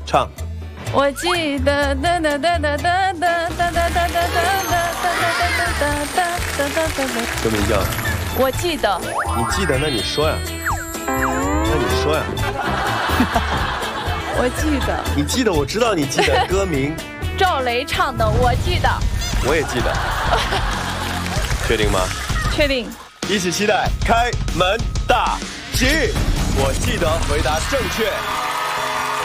唱。 我记得哒哒哒哒哒哒哒哒哒哒哒哒哒哒。 歌名叫。 我记得。 你记得？那你说呀。那你说呀。 我记得。 你记得？我知道你记得。歌名。 赵雷唱的《我记得》。 我也记得。确定吗？ 确定。 一起期待开门大吉。我记得，回答正确。